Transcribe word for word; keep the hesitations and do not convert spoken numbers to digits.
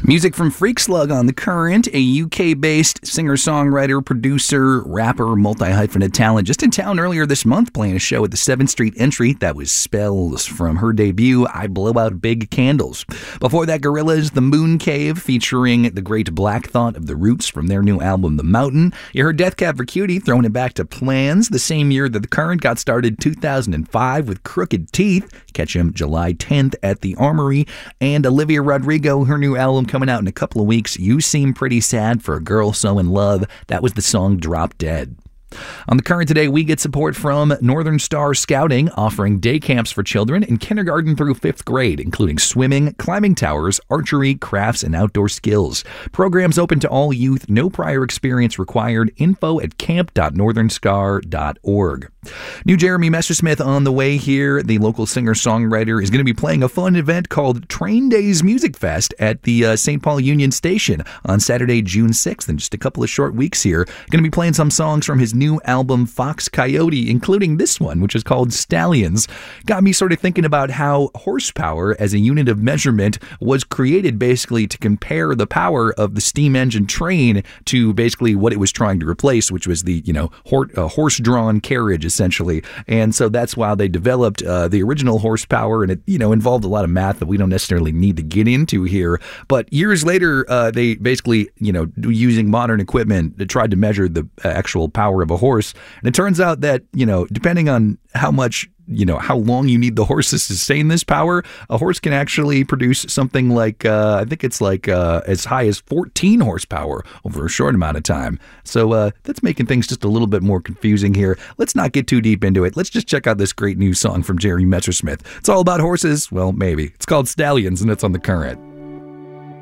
Music from Freak Slug on The Current, a U K-based singer-songwriter, producer, rapper, multi-hyphenate talent, just in town earlier this month playing a show at the seventh Street Entry. That was Spells from her debut, I Blow Out Big Candles. Before that, Gorillaz, The Moon Cave, featuring the great Black Thought of The Roots from their new album, The Mountain. You heard Death Cab for Cutie throwing it back to Plans, the same year that The Current got started, two thousand five, with Crooked Teeth. Catch him July tenth at the Armory. And Olivia Rodrigo, her new album coming out in a couple of weeks, You Seem Pretty Sad for a Girl So in Love. That was the song Drop Dead. On The Current today, we get support from Northern Star Scouting, offering day camps for children in kindergarten through fifth grade, including swimming, climbing towers, archery, crafts, and outdoor skills. Programs open to all youth, no prior experience required. Info at camp dot northern star dot org. New Jeremy Messersmith on the way here. The local singer-songwriter is going to be playing a fun event called Train Days Music Fest at the uh, Saint Paul Union Station on Saturday, June sixth, in just a couple of short weeks here. Going to be playing some songs from his new album Fox Coyote, including this one, which is called Stallions. Got me sort of thinking about how horsepower as a unit of measurement was created basically to compare the power of the steam engine train to basically what it was trying to replace, which was the, you know, hor- uh, horse-drawn carriage, essentially. And so that's why they developed uh, the original horsepower, and it, you know, involved a lot of math that we don't necessarily need to get into here. But years later, uh, they basically, you know, using modern equipment, they tried to measure the actual power of a horse. And it turns out that, you know, depending on how much, you know, how long you need the horse to sustain this power, a horse can actually produce something like, uh, I think it's like uh, as high as fourteen horsepower over a short amount of time. So uh, that's making things just a little bit more confusing here. Let's not get too deep into it. Let's just check out this great new song from Jeremy Messersmith. It's all about horses. Well, maybe. It's called Stallions, and it's on The Current.